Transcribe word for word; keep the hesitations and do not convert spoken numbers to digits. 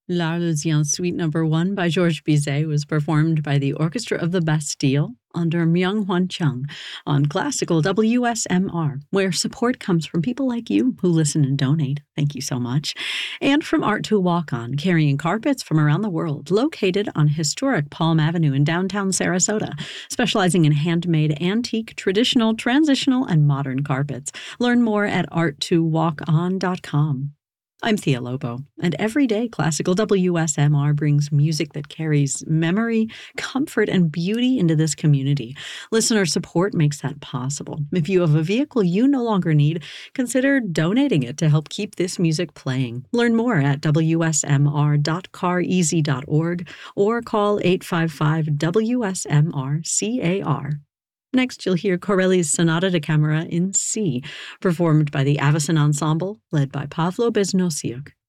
L'Arlésienne Suite Number one by Georges Bizet was performed by the Orchestra of the Bastille under Myung-Hwan Chung on Classical W S M R, where support comes from people like you who listen and donate. Thank you so much. And from Art to Walk On, carrying carpets from around the world, located on historic Palm Avenue in downtown Sarasota, specializing in handmade, antique, traditional, transitional, and modern carpets. Learn more at art to walk on dot com. I'm Thea Lobo, and every day Classical W S M R brings music that carries memory, comfort, and beauty into this community. Listener support makes that possible. If you have a vehicle you no longer need, consider donating it to help keep this music playing. Learn more at w s m r dot car easy dot org or call eight five five W S M R C A R. Next, you'll hear Corelli's Sonata da Camera in C, performed by the Avicen Ensemble, led by Pavlo Beznosciuk.